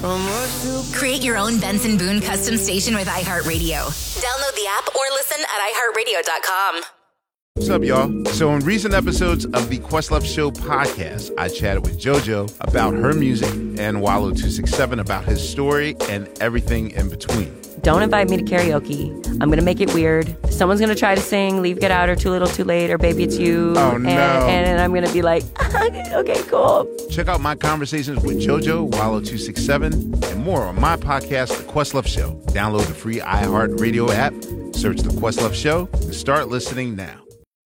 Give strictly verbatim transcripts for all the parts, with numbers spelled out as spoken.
Create your own Benson Boone custom station with iHeartRadio. Download the app or listen at i heart radio dot com. What's up, y'all? So in recent episodes of the Questlove Show podcast, I chatted with JoJo about her music and Wallow two six seven about his story and everything in between. Don't invite me to karaoke. I'm going to make it weird. Someone's going to try to sing Leave, Get Out, or Too Little, Too Late, or Baby, It's You. Oh, no. And, and I'm going to be like, okay, cool. Check out my conversations with JoJo, Wallow two six seven, and more on my podcast, The Questlove Show. Download the free iHeartRadio app, search The Questlove Show, and start listening now.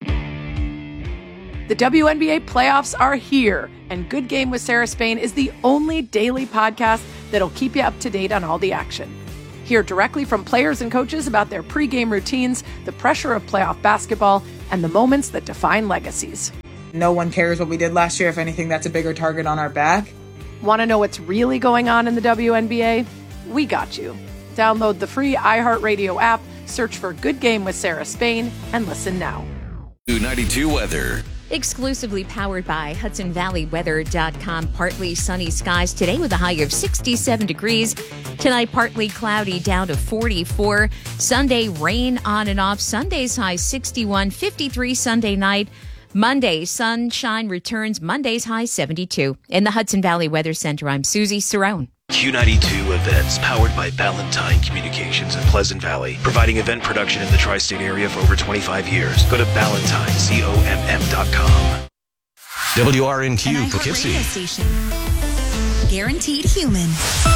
The W N B A playoffs are here, and Good Game with Sarah Spain is the only daily podcast that'll keep you up to date on all the action. Hear directly from players and coaches about their pregame routines, the pressure of playoff basketball, and the moments that define legacies. No one cares what we did last year. If anything, that's a bigger target on our back. Want to know what's really going on in the W N B A? We got you. Download the free iHeartRadio app, search for Good Game with Sarah Spain, and listen now. two ninety-two weather. Exclusively powered by Hudson Valley Weather dot com. Partly sunny skies today with a high of sixty-seven degrees. Tonight, partly cloudy down to forty-four. Sunday, rain on and off. Sunday's high sixty-one, fifty-three Sunday night. Monday, sunshine returns. Monday's high seventy-two. In the Hudson Valley Weather Center, I'm Susie Cerrone. Q ninety-two Events, powered by Ballantine Communications in Pleasant Valley, providing event production in the tri-state area for over twenty-five years. Go to ballantine com dot com. W R N Q An iHeart Poughkeepsie. radio station. Guaranteed human.